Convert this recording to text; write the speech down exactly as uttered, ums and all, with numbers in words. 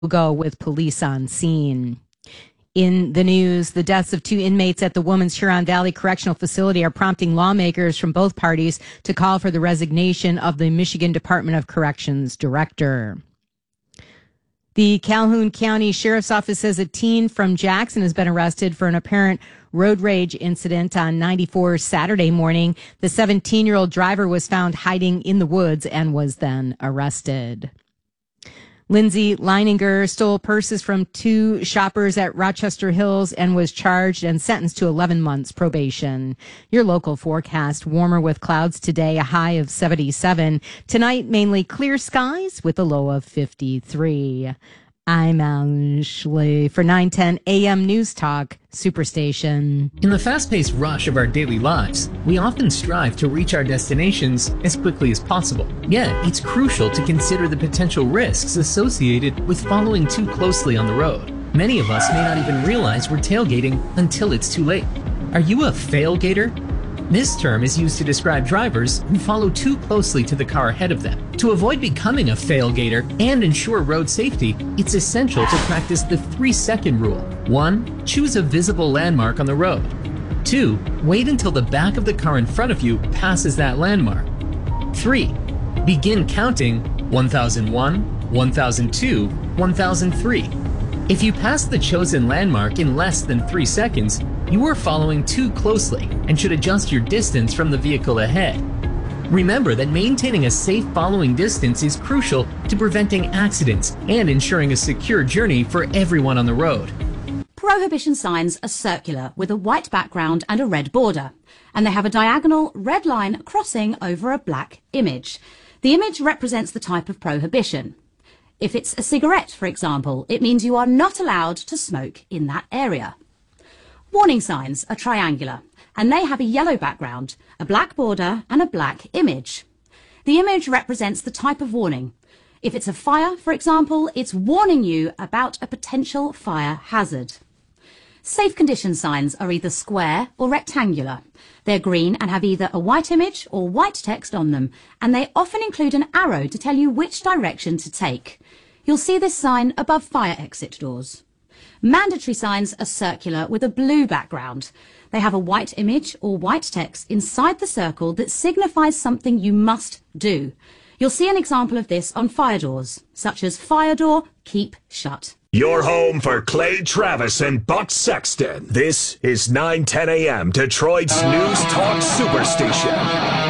go with police on scene. In the news, the deaths of two inmates at the Woman's Huron Valley Correctional Facility are prompting lawmakers from both parties to call for the resignation of the Michigan Department of Corrections director. The Calhoun County Sheriff's Office says a teen from Jackson has been arrested for an apparent road rage incident on ninety-four Saturday morning. The seventeen-year-old driver was found hiding in the woods and was then arrested. Lindsay Leininger stole purses from two shoppers at Rochester Hills and was charged and sentenced to eleven months probation. Your local forecast: warmer with clouds today, a high of seventy-seven. Tonight, mainly clear skies with a low of fifty-three. I'm Ashley for nine ten A M News Talk Superstation. In the fast-paced rush of our daily lives, we often strive to reach our destinations as quickly as possible. Yet, it's crucial to consider the potential risks associated with following too closely on the road. Many of us may not even realize we're tailgating until it's too late. Are you a failgater? This term is used to describe drivers who follow too closely to the car ahead of them. To avoid becoming a failgater and ensure road safety, it's essential to practice the three-second rule. One, choose a visible landmark on the road. Two, wait until the back of the car in front of you passes that landmark. Three, begin counting one thousand one, one thousand two, one thousand three. If you pass the chosen landmark in less than three seconds, you are following too closely and should adjust your distance from the vehicle ahead. Remember that maintaining a safe following distance is crucial to preventing accidents and ensuring a secure journey for everyone on the road. Prohibition signs are circular with a white background and a red border, and they have a diagonal red line crossing over a black image. The image represents the type of prohibition. If it's a cigarette, for example, it means you are not allowed to smoke in that area. Warning signs are triangular, and they have a yellow background, a black border, and a black image. The image represents the type of warning. If it's a fire, for example, it's warning you about a potential fire hazard. Safe condition signs are either square or rectangular. They're green and have either a white image or white text on them, and they often include an arrow to tell you which direction to take. You'll see this sign above fire exit doors. Mandatory signs are circular with a blue background. They have a white image or white text inside the circle that signifies something you must do. You'll see an example of this on fire doors, such as fire door, keep shut. Your home for Clay Travis and Buck Sexton. This is nine ten A M, Detroit's News Talk Superstation.